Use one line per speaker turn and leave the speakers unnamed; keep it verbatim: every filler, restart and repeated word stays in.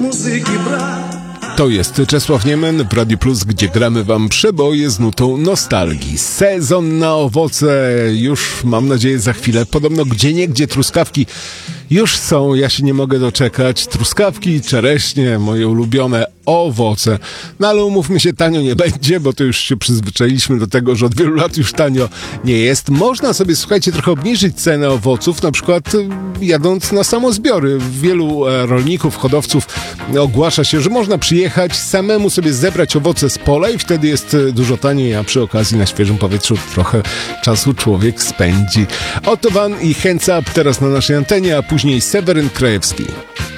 muzyki brak.
To jest Czesław Niemen w Radio Plus, gdzie gramy wam przeboje z nutą nostalgii. Sezon na owoce już, mam nadzieję, za chwilę. Podobno gdzieniegdzie truskawki już są, ja się nie mogę doczekać. Truskawki, czereśnie, moje ulubione owoce. No ale umówmy się, tanio nie będzie, bo to już się przyzwyczailiśmy do tego, że od wielu lat już tanio nie jest. Można sobie, słuchajcie, trochę obniżyć cenę owoców, na przykład jadąc na samozbiory. Wielu e, rolników, hodowców ogłasza się, że można przyjechać, samemu sobie zebrać owoce z pola i wtedy jest dużo taniej, a przy okazji na świeżym powietrzu trochę czasu człowiek spędzi. Oto Van i Hands Up teraz na naszej antenie, a później Seweryn Krajewski.